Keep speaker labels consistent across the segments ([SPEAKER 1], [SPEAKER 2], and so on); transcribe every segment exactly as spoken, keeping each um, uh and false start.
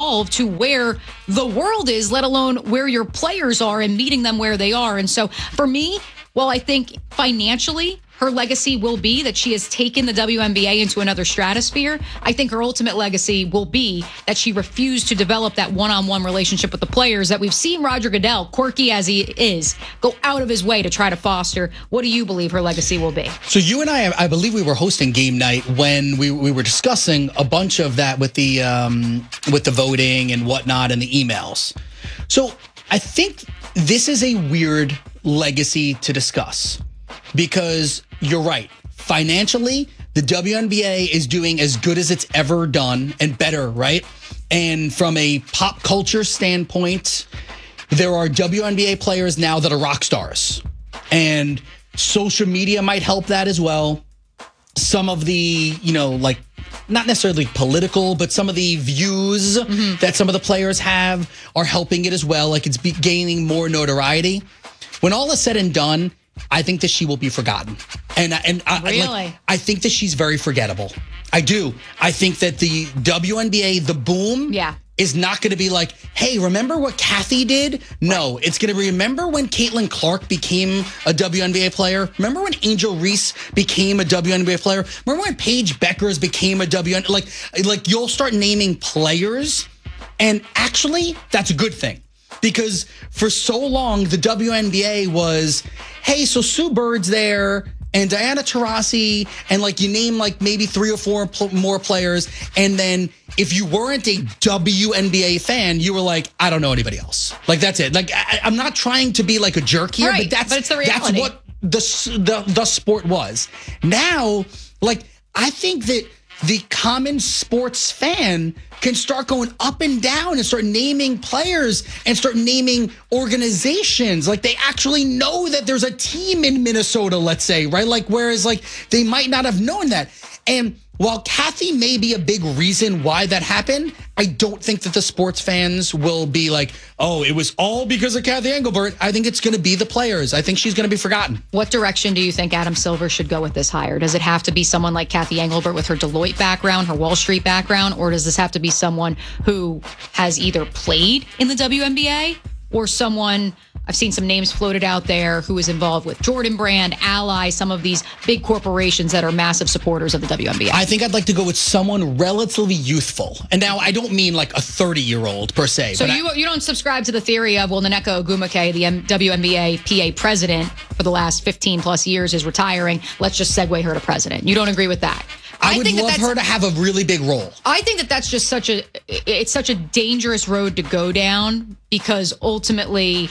[SPEAKER 1] evolve to where the world is, let alone where your players are and meeting them where they are. And so for me, well, I think financially, her legacy will be that she has taken the W N B A into another stratosphere. I think her ultimate legacy will be that she refused to develop that one-on-one relationship with the players that we've seen Roger Goodell, quirky as he is, go out of his way to try to foster. What do you believe her legacy will be?
[SPEAKER 2] So you and I, I believe we were hosting game night when we, we were discussing a bunch of that with the um, with the voting and whatnot and the emails. So I think this is a weird legacy to discuss because you're right. Financially, the W N B A is doing as good as it's ever done and better, right? And from a pop culture standpoint, there are W N B A players now that are rock stars. And social media might help that as well. Some of the, you know, like, not necessarily political, but some of the views mm-hmm. that some of the players have are helping it as well. Like, it's be- gaining more notoriety. When all is said and done, I think that she will be forgotten. And, and I,
[SPEAKER 1] really?
[SPEAKER 2] like, I think that she's very forgettable. I do. I think that the W N B A, the boom,
[SPEAKER 1] yeah.
[SPEAKER 2] is not going to be like, hey, remember what Kathy did? No, right. It's going to be, remember when Caitlin Clark became a W N B A player? Remember when Angel Reese became a W N B A player? Remember when Paige Beckers became a W N B A? Like, like you'll start naming players, and actually, that's a good thing. Because for so long, the W N B A was, hey, so Sue Bird's there, and Diana Taurasi, and like you name like maybe three or four pl- more players, and then if you weren't a W N B A fan, you were like, I don't know anybody else. Like that's it. Like I, I'm not trying to be like a jerk here,
[SPEAKER 1] right,
[SPEAKER 2] but that's
[SPEAKER 1] but it's the reality.
[SPEAKER 2] That's what the, the the sport was. Now, like I think that the common sports fan can start going up and down and start naming players and start naming organizations. Like they actually know that there's a team in Minnesota, let's say, right? Like, whereas like they might not have known that. And while Kathy may be a big reason why that happened, I don't think that the sports fans will be like, oh, it was all because of Kathy Engelbert. I think it's going to be the players. I think she's going to be forgotten.
[SPEAKER 1] What direction do you think Adam Silver should go with this hire? Does it have to be someone like Kathy Engelbert with her Deloitte background, her Wall Street background, or does this have to be someone who has either played in the W N B A or someone... I've seen some names floated out there who is involved with Jordan Brand, Ally, some of these big corporations that are massive supporters of the W N B A.
[SPEAKER 2] I think I'd like to go with someone relatively youthful. And now I don't mean like a thirty-year-old per se.
[SPEAKER 1] So
[SPEAKER 2] but
[SPEAKER 1] you
[SPEAKER 2] I,
[SPEAKER 1] you don't subscribe to the theory of, well, Nneka Ogwumike, the M- W N B A P A president for the last fifteen plus years, is retiring. Let's just segue her to president. You don't agree with that?
[SPEAKER 2] I, I would
[SPEAKER 1] think
[SPEAKER 2] love
[SPEAKER 1] that
[SPEAKER 2] her to have a really big role.
[SPEAKER 1] I think that that's just such a, it's such a dangerous road to go down because ultimately...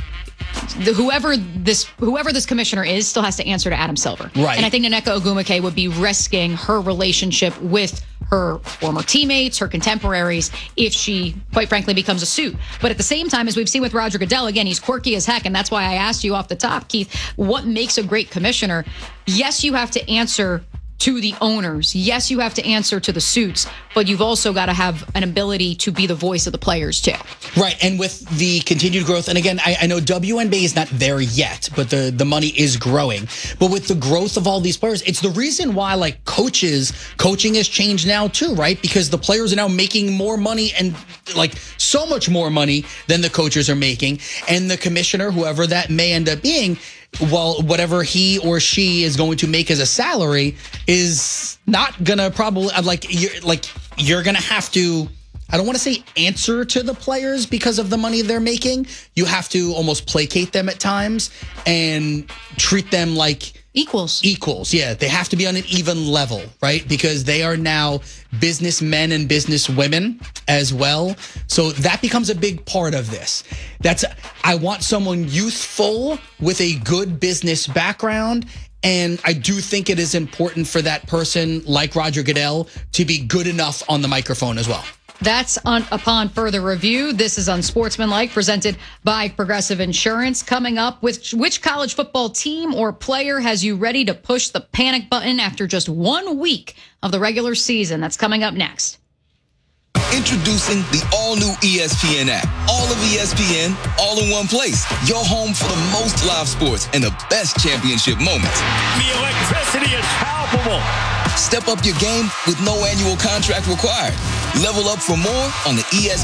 [SPEAKER 1] The, whoever this whoever this commissioner is still has to answer to Adam Silver.
[SPEAKER 2] Right.
[SPEAKER 1] And I think Nneka Ogwumike would be risking her relationship with her former teammates, her contemporaries, if she, quite frankly, becomes a suit. But at the same time, as we've seen with Roger Goodell, again, he's quirky as heck. And that's why I asked you off the top, Keith, what makes a great commissioner? Yes, you have to answer to the owners. Yes, you have to answer to the suits, but you've also got to have an ability to be the voice of the players too.
[SPEAKER 2] Right, and with the continued growth, and again, I, I know W N B A is not there yet, but the, the money is growing. But with the growth of all these players, it's the reason why, like, coaches, coaching has changed now too, right? Because the players are now making more money and, like, so much more money than the coaches are making. And the commissioner, whoever that may end up being, well, whatever he or she is going to make as a salary is not gonna probably like you're like you're gonna have to. I don't want to say answer to the players because of the money they're making. You have to almost placate them at times and treat them like
[SPEAKER 1] equals.
[SPEAKER 2] Equals, yeah. They have to be on an even level, right? Because they are now businessmen and businesswomen as well. So that becomes a big part of this. That's I want someone youthful with a good business background. And I do think it is important for that person, like Roger Goodell, to be good enough on the microphone as well.
[SPEAKER 1] That's on upon further review. This is Unsportsmanlike, presented by Progressive Insurance. Coming up, with which college football team or player has you ready to push the panic button after just one week of the regular season? That's coming up next.
[SPEAKER 3] Introducing the all-new E S P N app. All of E S P N, all in one place. Your home for the most live sports and the best championship moments.
[SPEAKER 4] The electricity is palpable.
[SPEAKER 3] Step up your game with no annual contract required. Level up for more on the E S P N